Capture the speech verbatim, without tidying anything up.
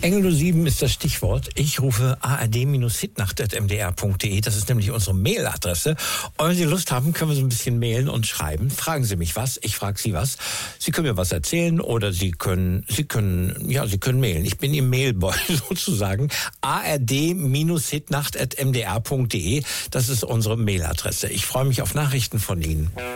Engel null sieben ist das Stichwort. Ich rufe a r d hitnacht at m d r punkt d e. Das ist nämlich unsere Mailadresse. Und wenn Sie Lust haben, können wir so ein bisschen mailen und schreiben. Fragen Sie mich was, ich frage Sie was. Sie können mir was erzählen oder Sie können, Sie können, ja, Sie können mailen. Ich bin Ihr Mailboy sozusagen. a r d hitnacht at m d r punkt d e. Das ist unsere Mailadresse. Ich freue mich auf Nachrichten von Ihnen.